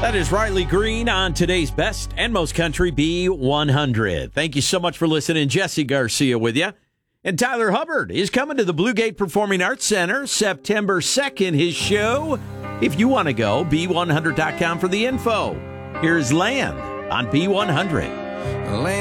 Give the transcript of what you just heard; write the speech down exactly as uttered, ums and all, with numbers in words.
That is Riley Green on today's Best and Most Country B one hundred. Thank you so much for listening. Jesse Garcia with you. And Tyler Hubbard is coming to the Blue Gate Performing Arts Center September second, his show. If you want to go, B one hundred dot com for the info. Here's Land on B one hundred. Land